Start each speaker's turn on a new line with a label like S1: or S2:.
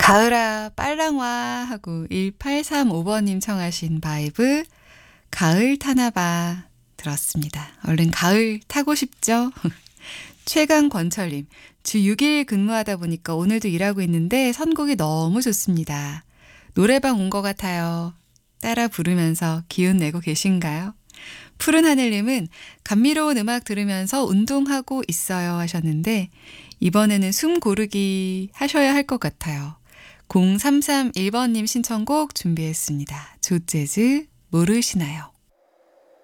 S1: 가을아 빨랑 와 하고 1835번님 청하신 바이브 가을 타나봐 들었습니다. 얼른 가을 타고 싶죠? 최강권철님 주 6일 근무하다 보니까 오늘도 일하고 있는데 선곡이 너무 좋습니다. 노래방 온 것 같아요. 따라 부르면서 기운 내고 계신가요? 푸른 하늘님은 감미로운 음악 들으면서 운동하고 있어요 하셨는데 이번에는 숨 고르기 하셔야 할 것 같아요. 0331번님 신청곡 준비했습니다. 조재즈 모르시나요?